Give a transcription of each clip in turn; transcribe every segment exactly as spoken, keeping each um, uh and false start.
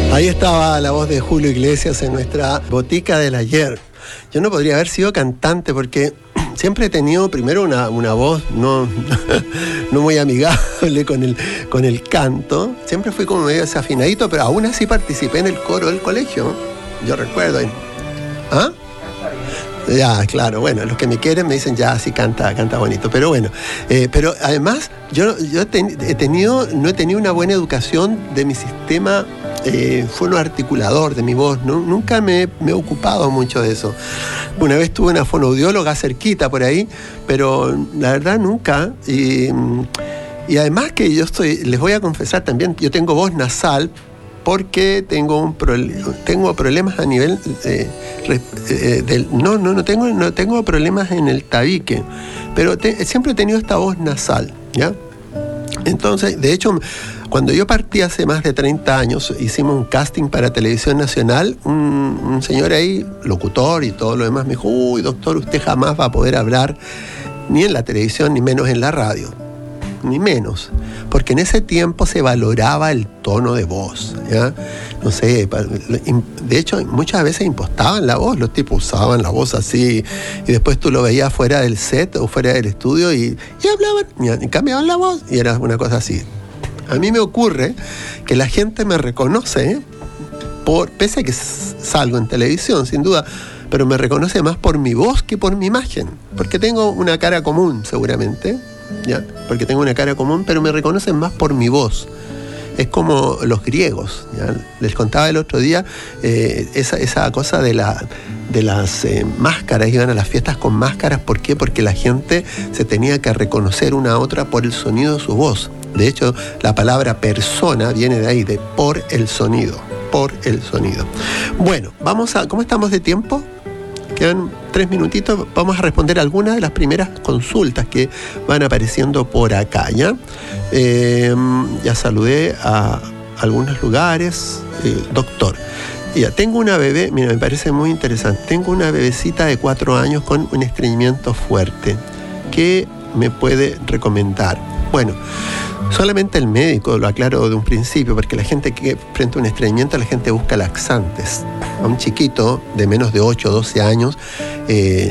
Ahí estaba la voz de Julio Iglesias en nuestra botica del ayer. Yo no podría haber sido cantante porque siempre he tenido primero una, una voz no, no muy amigable con el, con el canto. Siempre fui como medio desafinadito, pero aún así participé en el coro del colegio. Yo recuerdo. ¿Ah? Ya, claro, bueno, los que me quieren me dicen ya, sí, canta, canta bonito, pero bueno, eh, pero además yo, yo ten, he tenido, no he tenido una buena educación de mi sistema eh, fonoarticulador, de mi voz, ¿no? Nunca me, me he ocupado mucho de eso. Una vez tuve una fonoaudióloga cerquita por ahí, pero la verdad nunca, y, y además que yo estoy, les voy a confesar también, yo tengo voz nasal, porque tengo un pro, tengo problemas a nivel eh, eh, del no no no tengo no tengo problemas en el tabique, pero te, siempre he tenido esta voz nasal, ¿ya? Entonces, de hecho, cuando yo partí hace más de treinta años, hicimos un casting para Televisión Nacional, un, un señor ahí, locutor y todo lo demás, me dijo: uy, doctor, usted jamás va a poder hablar ni en la televisión ni menos en la radio. Ni menos, porque en ese tiempo se valoraba el tono de voz, ¿ya? No sé, de hecho muchas veces impostaban la voz, los tipos usaban la voz así, y después tú lo veías fuera del set o fuera del estudio y, y hablaban, y cambiaban la voz, y era una cosa así. A mí me ocurre que la gente me reconoce, por, pese a que salgo en televisión, sin duda, pero me reconoce más por mi voz que por mi imagen, porque tengo una cara común seguramente, ¿ya? Porque tengo una cara común, pero me reconocen más por mi voz. Es como los griegos, ¿ya? Les contaba el otro día eh, esa, esa cosa de, la, de las eh, máscaras. Iban a las fiestas con máscaras. ¿Por qué? Porque la gente se tenía que reconocer una a otra por el sonido de su voz. De hecho, la palabra persona viene de ahí, de por el sonido, por el sonido. Bueno, vamos a, ¿cómo estamos de tiempo? Quedan tres minutitos, vamos a responder algunas de las primeras consultas que van apareciendo por acá, ¿ya? Eh, ya saludé a algunos lugares. Eh, doctor, ya tengo una bebé, mira, me parece muy interesante, tengo una bebecita de cuatro años con un estreñimiento fuerte. ¿Qué me puede recomendar? Bueno, solamente el médico, lo aclaro de un principio, porque la gente que frente a un estreñimiento, la gente busca laxantes. A un chiquito de menos de ocho o doce años, eh,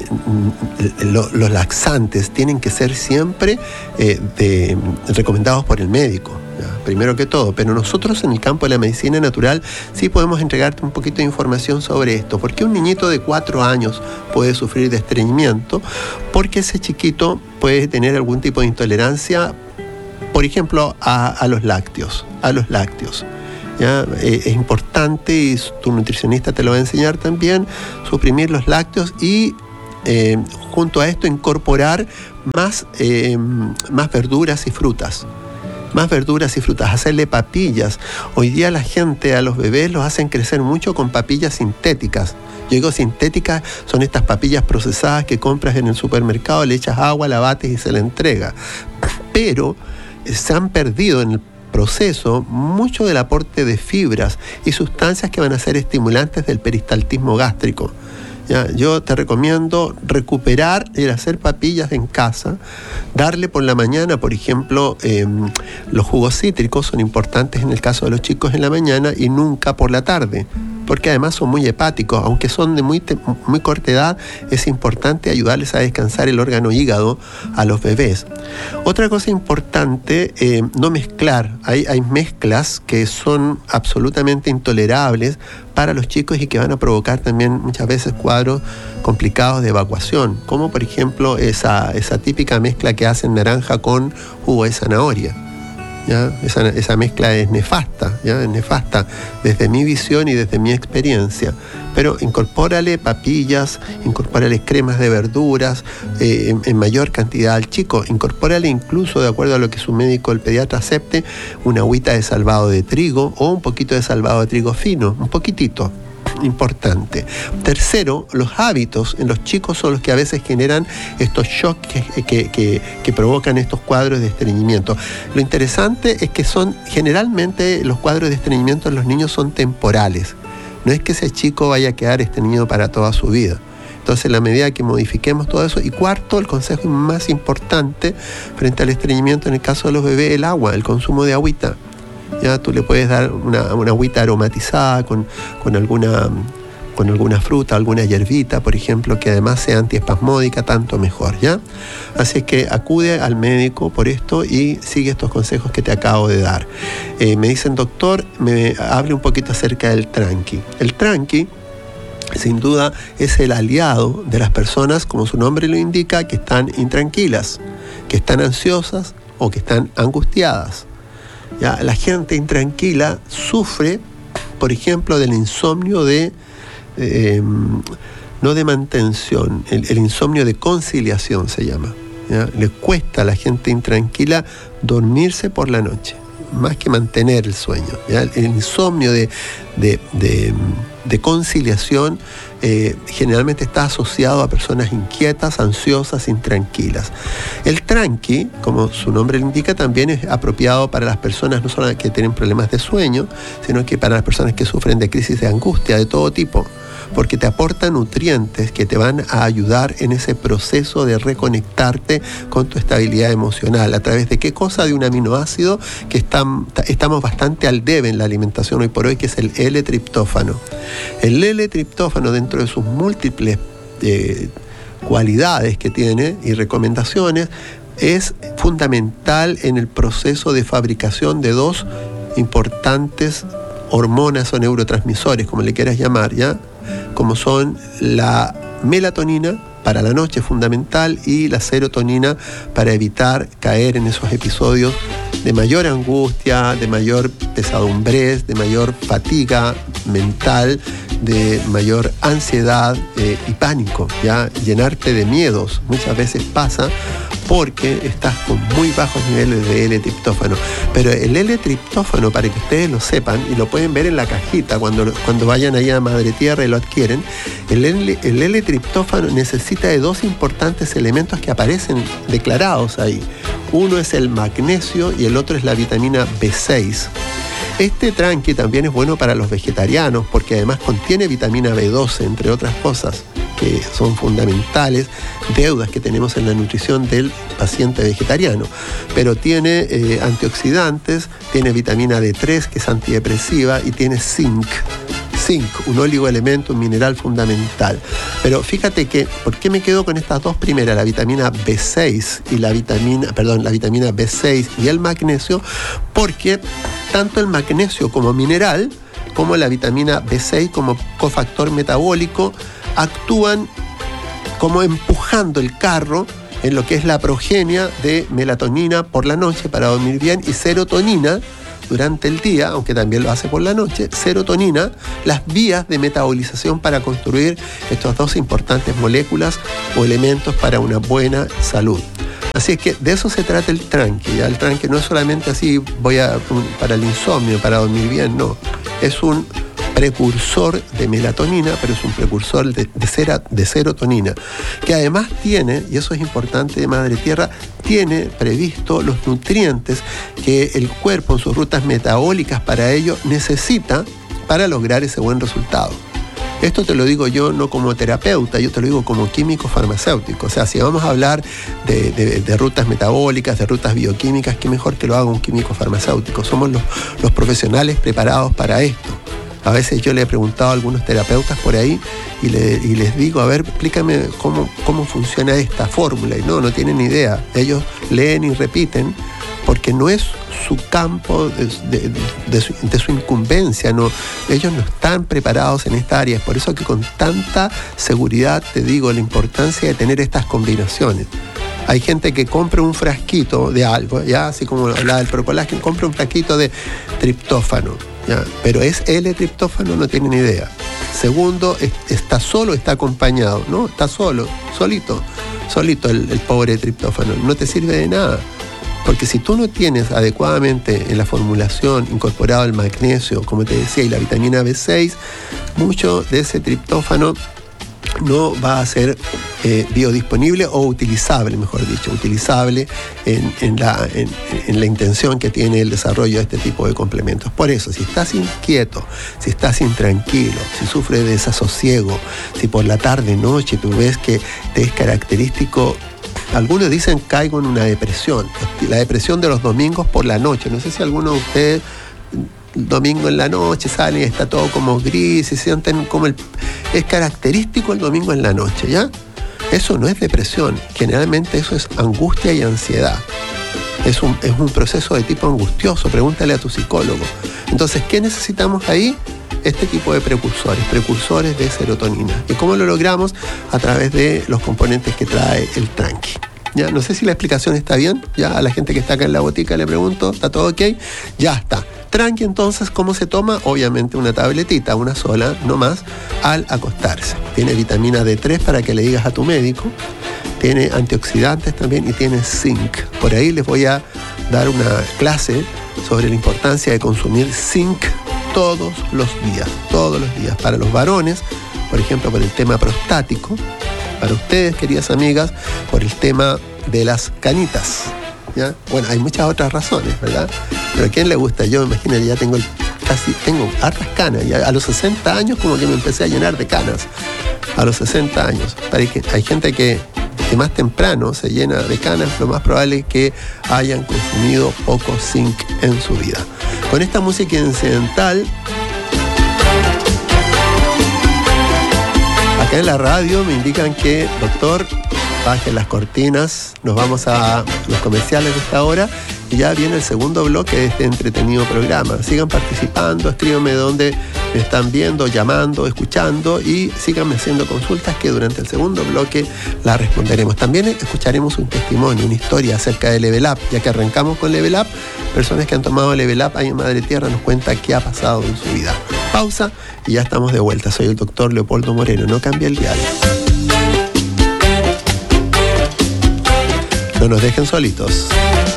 lo, los laxantes tienen que ser siempre eh, de, recomendados por el médico, ¿ya? Primero que todo. Pero nosotros en el campo de la medicina natural sí podemos entregarte un poquito de información sobre esto. ¿Por qué un niñito de cuatro años puede sufrir de estreñimiento? Porque ese chiquito puede tener algún tipo de intolerancia, por ejemplo, a, a los lácteos, a los lácteos. ¿Ya? Eh, es importante, y tu nutricionista te lo va a enseñar también, suprimir los lácteos y eh, junto a esto incorporar más, eh, más verduras y frutas. Más verduras y frutas, hacerle papillas. Hoy día la gente, a los bebés los hacen crecer mucho con papillas sintéticas. Yo digo sintéticas, son estas papillas procesadas que compras en el supermercado, le echas agua, la bates y se la entrega. Pero se han perdido en el proceso mucho del aporte de fibras y sustancias que van a ser estimulantes del peristaltismo gástrico. ¿Ya? Yo te recomiendo recuperar el hacer papillas en casa, darle por la mañana, por ejemplo, eh, los jugos cítricos son importantes en el caso de los chicos en la mañana y nunca por la tarde, porque además son muy hepáticos, aunque son de muy, te- muy corta edad, es importante ayudarles a descansar el órgano hígado a los bebés. Otra cosa importante, eh, no mezclar. Hay, hay mezclas que son absolutamente intolerables para los chicos y que van a provocar también muchas veces cuadros complicados de evacuación, como por ejemplo esa, esa típica mezcla que hacen naranja con jugo de zanahoria. ¿Ya? Esa, esa mezcla es nefasta, ¿ya? Es nefasta desde mi visión y desde mi experiencia. Pero incorpórale papillas, incorpórale cremas de verduras eh, en, en mayor cantidad al chico. Incorpórale incluso, de acuerdo a lo que su médico, el pediatra, acepte, una agüita de salvado de trigo o un poquito de salvado de trigo fino, un poquitito. Importante. Tercero, los hábitos en los chicos son los que a veces generan estos shocks que, que, que, que provocan estos cuadros de estreñimiento. Lo interesante es que son generalmente los cuadros de estreñimiento en los niños son temporales. No es que ese chico vaya a quedar estreñido para toda su vida. Entonces, en la medida que modifiquemos todo eso. Y cuarto, el consejo más importante frente al estreñimiento en el caso de los bebés, el agua, el consumo de agüita. Ya tú le puedes dar una, una agüita aromatizada con, con alguna... con alguna fruta, alguna hierbita, por ejemplo, que además sea antiespasmódica, tanto mejor, ¿ya? Así es que acude al médico por esto y sigue estos consejos que te acabo de dar. Eh, me dicen, doctor, me hable un poquito acerca del tranqui. El tranqui, sin duda, es el aliado de las personas, como su nombre lo indica, que están intranquilas, que están ansiosas o que están angustiadas. ¿Ya? La gente intranquila sufre, por ejemplo, del insomnio de Eh, no de mantención, el, el insomnio de conciliación se llama, ¿ya? Le cuesta a la gente intranquila dormirse por la noche, más que mantener el sueño, ¿ya? El insomnio de, de, de, de conciliación eh, generalmente está asociado a personas inquietas, ansiosas, intranquilas. El tranqui, como su nombre lo indica, también es apropiado para las personas no solo que tienen problemas de sueño, sino que para las personas que sufren de crisis de angustia de todo tipo, porque te aporta nutrientes que te van a ayudar en ese proceso de reconectarte con tu estabilidad emocional. ¿A través de qué cosa? De un aminoácido que están, estamos bastante al debe en la alimentación hoy por hoy, que es el L-triptófano. El L-triptófano, dentro de sus múltiples eh, cualidades que tiene y recomendaciones, es fundamental en el proceso de fabricación de dos importantes hormonas o neurotransmisores, como le quieras llamar, ¿ya? Como son la melatonina para la noche, fundamental, y la serotonina para evitar caer en esos episodios de mayor angustia, de mayor pesadumbrez, de mayor fatiga mental, de mayor ansiedad eh, y pánico, ¿ya? Llenarte de miedos muchas veces pasa porque estás con muy bajos niveles de L-triptófano. Pero el L-triptófano, para que ustedes lo sepan, y lo pueden ver en la cajita cuando, cuando vayan allá a Madre Tierra y lo adquieren, el, L, el L-triptófano necesita de dos importantes elementos que aparecen declarados ahí. Uno es el magnesio y el otro es la vitamina B seis. Este tranqui también es bueno para los vegetarianos porque además contiene vitamina B doce, entre otras cosas, que son fundamentales, deudas que tenemos en la nutrición del paciente vegetariano. Pero tiene eh, antioxidantes, tiene vitamina D tres, que es antidepresiva, y tiene zinc. Zinc, un oligoelemento, un mineral fundamental. Pero fíjate que, ¿por qué me quedo con estas dos primeras? La vitamina B seis y la vitamina, perdón, la vitamina B seis y el magnesio, porque tanto el magnesio como mineral, como la vitamina B seis como cofactor metabólico, actúan como empujando el carro en lo que es la progenia de melatonina por la noche para dormir bien y serotonina durante el día, aunque también lo hace por la noche, serotonina, las vías de metabolización para construir estas dos importantes moléculas o elementos para una buena salud. Así es que de eso se trata el tranqui, ¿ya? El tranqui no es solamente así, voy a para el insomnio, para dormir bien, no. Es un precursor de melatonina, pero es un precursor de, de, cera, de serotonina, que además tiene, y eso es importante de Madre Tierra, tiene previsto los nutrientes que el cuerpo en sus rutas metabólicas para ello necesita para lograr ese buen resultado. Esto te lo digo yo no como terapeuta, yo te lo digo como químico farmacéutico. O sea, si vamos a hablar de, de, de rutas metabólicas, de rutas bioquímicas, qué mejor que lo haga un químico farmacéutico. Somos los, los profesionales preparados para esto. A veces yo le he preguntado a algunos terapeutas por ahí y, le, y les digo, a ver, explícame cómo, cómo funciona esta fórmula. Y no, no tienen idea. Ellos leen y repiten porque no es su campo de, de, de, su, de su incumbencia. No, ellos no están preparados en esta área. Es por eso que con tanta seguridad te digo la importancia de tener estas combinaciones. Hay gente que compra un frasquito de algo, ya así como hablaba del Propolax, que compra un frasquito de triptófano. ¿Ya? Pero es L-triptófano, no tienen idea. Segundo, está solo, está acompañado, ¿no? Está solo, solito, solito el, el pobre triptófano. No te sirve de nada. Porque si tú no tienes adecuadamente en la formulación incorporado el magnesio, como te decía, y la vitamina B seis, mucho de ese triptófano no va a ser eh, biodisponible o utilizable, mejor dicho, utilizable en, en, la, en, en la intención que tiene el desarrollo de este tipo de complementos. Por eso, si estás inquieto, si estás intranquilo, si sufres de desasosiego, si por la tarde, noche tú ves que te es característico, algunos dicen caigo en una depresión, la depresión de los domingos por la noche. No sé si alguno de ustedes domingo en la noche salen y está todo como gris y se sienten como el... Es característico el domingo en la noche, ¿ya? Eso no es depresión, generalmente eso es angustia y ansiedad. Es un, es un proceso de tipo angustioso, pregúntale a tu psicólogo. Entonces, ¿qué necesitamos ahí? Este tipo de precursores, precursores de serotonina. ¿Y cómo lo logramos? A través de los componentes que trae el tranqui. ¿Ya? No sé si la explicación está bien. Ya a la gente que está acá en la botica le pregunto, ¿está todo ok? Ya está. Tranqui, entonces, ¿cómo se toma? Obviamente una tabletita, una sola, no más, al acostarse. Tiene vitamina D tres para que le digas a tu médico. Tiene antioxidantes también y tiene zinc. Por ahí les voy a dar una clase sobre la importancia de consumir zinc todos los días, todos los días. Para los varones, por ejemplo, por el tema prostático. Para ustedes, queridas amigas, por el tema de las canitas. ¿Ya? Bueno, hay muchas otras razones, ¿verdad? Pero ¿a quién le gusta? Yo, imagínate, ya tengo el, casi, tengo hartas canas. Y a, a los sesenta años como que me empecé a llenar de canas. A los sesenta años. Hay, hay gente que, que más temprano se llena de canas. Lo más probable es que hayan consumido poco zinc en su vida. Con esta música incidental, acá en la radio me indican que, doctor, bajen las cortinas, nos vamos a los comerciales de esta hora y ya viene el segundo bloque de este entretenido programa. Sigan participando, escríbanme dónde me están viendo, llamando, escuchando y síganme haciendo consultas que durante el segundo bloque las responderemos. También escucharemos un testimonio, una historia acerca de Level Up, ya que arrancamos con Level Up. Personas que han tomado Level Up ahí en Madre Tierra nos cuentan qué ha pasado en su vida. Pausa y ya estamos de vuelta. Soy el doctor Leopoldo Moreno. No cambie el dial. No nos dejen solitos.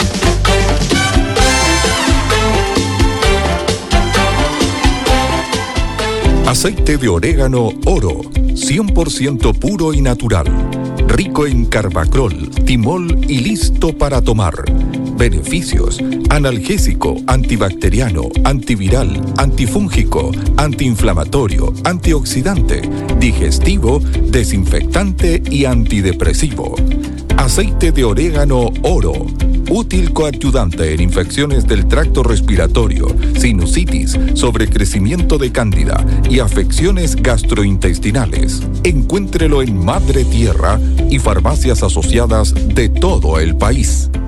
Aceite de orégano Oro, cien por ciento puro y natural. Rico en carbacrol, timol y listo para tomar. Beneficios: analgésico, antibacteriano, antiviral, antifúngico, antiinflamatorio, antioxidante, digestivo, desinfectante y antidepresivo. Aceite de orégano Oro, útil coadyuvante en infecciones del tracto respiratorio, sinusitis, sobrecrecimiento de cándida y afecciones gastrointestinales. Encuéntrelo en Madre Tierra y farmacias asociadas de todo el país.